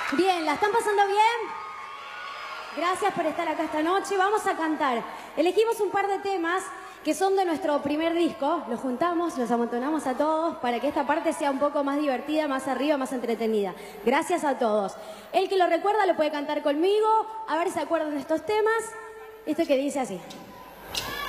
Bien, ¿la están pasando bien? Gracias por estar acá esta noche. Vamos a cantar. Elegimos un par de temas que son de nuestro primer disco. Los juntamos, los amontonamos a todos para que esta parte sea un poco más divertida, más arriba, más entretenida. Gracias a todos. El que lo recuerda lo puede cantar conmigo. A ver si se acuerdan de estos temas. Esto que dice así.